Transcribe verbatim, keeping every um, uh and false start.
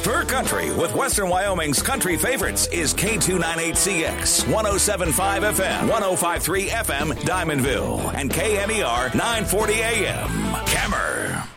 Spur Country with Western Wyoming's country favorites is K two ninety-eight C X, one oh seven point five F M, one oh five point three F M, Diamondville, and K M E R nine forty A M, Cammer.